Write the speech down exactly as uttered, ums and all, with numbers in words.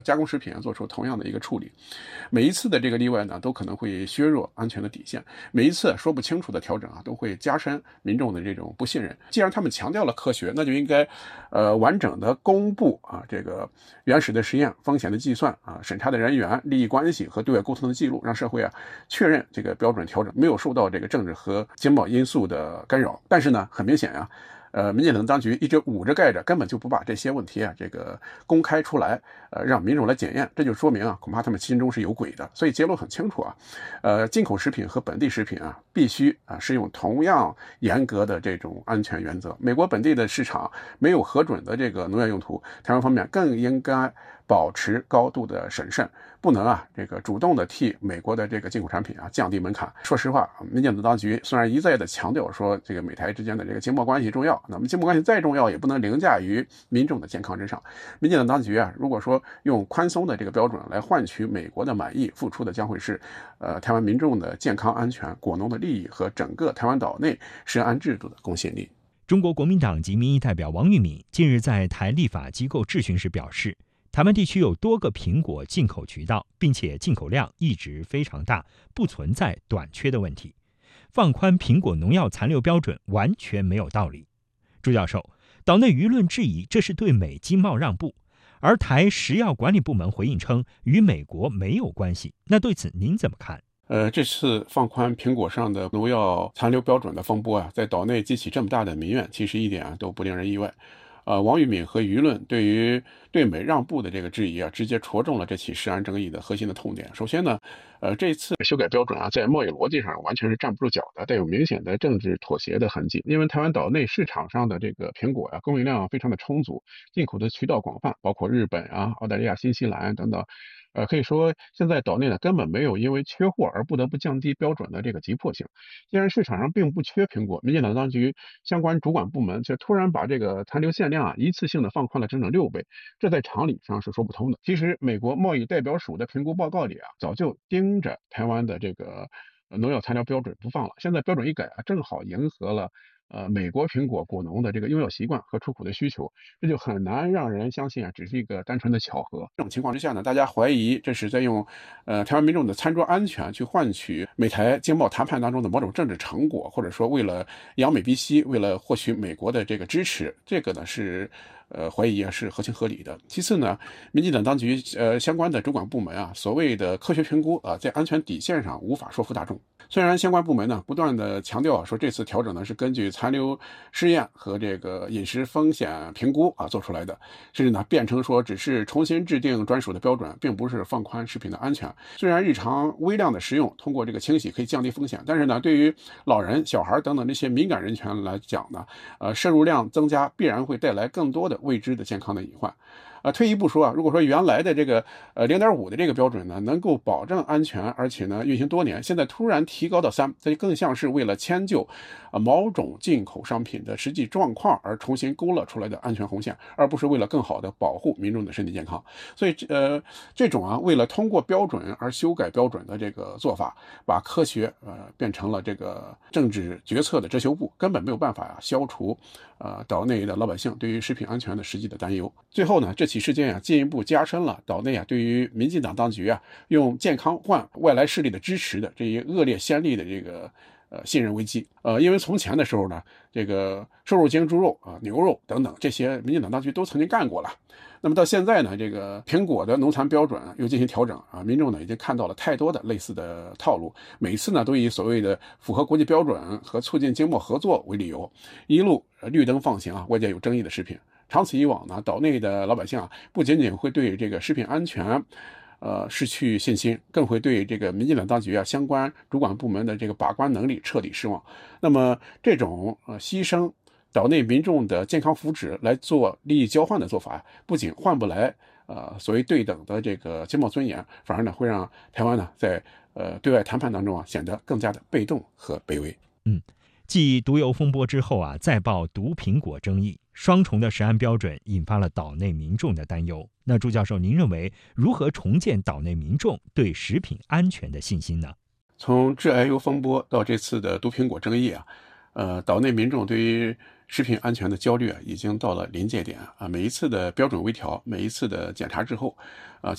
加工食品做出同样的一个处理。每一次的这个例外呢，都可能会削弱安全的底线。每一次说不清楚的调整啊，都会加深民众的这种不信任。既然他们强调了科学，那就应该呃完整的公布啊这个原始的实验、风险的计算啊、审查的人员、利益关系和对外沟通的记录，让社会啊确认这个标准调整没有受到这个政治和经贸因素的干扰。但是呢，很明显呀、啊。呃，民进党当局一直捂着盖着，根本就不把这些问题啊，这个公开出来，呃，让民众来检验，这就说明啊，恐怕他们心中是有鬼的。所以结论很清楚啊，呃，进口食品和本地食品啊，必须啊适用同样严格的这种安全原则。美国本地的市场没有核准的这个农药用途，台湾方面更应该保持高度的审慎，不能啊这个主动的替美国的这个进口产品啊降低门槛。说实话，民进党当局虽然一再的强调说这个美台之间的这个经贸关系重要，那么经贸关系再重要，也不能凌驾于民众的健康之上。民进党当局啊，如果说用宽松的这个标准来换取美国的满意，付出的将会是呃台湾民众的健康安全、果农的利益和整个台湾岛内食安制度的公信力。 中国国民党籍民意代表王玉敏近日在台立法机构质询时表示，台湾地区有多个苹果进口渠道，并且进口量一直非常大，不存在短缺的问题。放宽苹果农药残留标准完全没有道理。朱教授，岛内舆论质疑这是对美经贸让步，而台食药管理部门回应称与美国没有关系。那对此您怎么看？ 呃，这次放宽苹果上的农药残留标准的风波啊，在岛内激起这么大的民怨，其实一点啊都不令人意外。呃，王玉敏和舆论对于对美让步的这个质疑啊，直接戳中了这起食安争议的核心的痛点。首先呢，呃，这次修改标准啊，在贸易逻辑上完全是站不住脚的，带有明显的政治妥协的痕迹。因为台湾岛内市场上的这个苹果啊，供应量非常的充足，进口的渠道广泛，包括日本啊、澳大利亚、新西兰等等。呃，可以说现在岛内呢根本没有因为缺货而不得不降低标准的这个急迫性。既然市场上并不缺苹果，民进党当局相关主管部门却突然把这个残留限量啊一次性的放宽了整整六倍，这在常理上是说不通的。其实，美国贸易代表署的评估报告里啊，早就盯着台湾的这个农药残留标准不放了。现在标准一改啊，正好迎合了呃美国苹果果农的这个用药习惯和出口的需求，这就很难让人相信啊，只是一个单纯的巧合。这种情况之下呢，大家怀疑这是在用呃台湾民众的餐桌安全去换取美台经贸谈判当中的某种政治成果，或者说为了扬美避西，为了获取美国的这个支持，这个呢是。呃，怀疑啊是合情合理的。其次呢，民进党当局呃相关的主管部门啊，所谓的科学评估啊，在安全底线上无法说服大众。虽然相关部门呢不断的强调说这次调整呢是根据残留试验和这个饮食风险评估啊做出来的，甚至呢辩称说只是重新制定专属的标准，并不是放宽食品的安全。虽然日常微量的食用通过这个清洗可以降低风险，但是呢，对于老人、小孩等等这些敏感人群来讲呢，呃，摄入量增加必然会带来更多的未知的健康的隐患。啊，退一步说啊，如果说原来的这个呃零点五的这个标准呢，能够保证安全，而且呢运行多年，现在突然提高到三，这更像是为了迁就啊某种进口商品的实际状况而重新勾勒出来的安全红线，而不是为了更好的保护民众的身体健康。所以呃这种啊为了通过标准而修改标准的这个做法，把科学呃变成了这个政治决策的遮羞布，根本没有办法啊消除呃岛内的老百姓对于食品安全的实际的担忧。最后呢，这起事件啊，进一步加深了岛内啊对于民进党当局啊用健康换外来势力的支持的这一恶劣先例的这个呃信任危机。呃，因为从前的时候呢，这个瘦肉精猪肉啊、牛肉等等这些民进党当局都曾经干过了。那么到现在呢，这个苹果的农残标准又进行调整啊，民众呢已经看到了太多的类似的套路，每次呢都以所谓的符合国际标准和促进经贸合作为理由，一路绿灯放行啊外界有争议的食品。长此以往呢，岛内的老百姓啊，不仅仅会对这个食品安全，呃，失去信心，更会对这个民进党当局啊相关主管部门的这个把关能力彻底失望。那么，这种呃牺牲岛内民众的健康福祉来做利益交换的做法，不仅换不来呃所谓对等的这个经贸尊严，反而呢会让台湾呢在呃对外谈判当中啊显得更加的被动和卑微。 嗯。继毒油风波之后啊，再爆毒苹果争议，双重的食安标准引发了岛内民众的担忧。那朱教授，您认为如何重建岛内民众对食品安全的信心呢？ 从致癌油风波到这次的毒苹果争议啊，呃，岛内民众对于食品安全的焦虑啊，已经到了临界点啊。每一次的标准微调，每一次的检查之后，啊，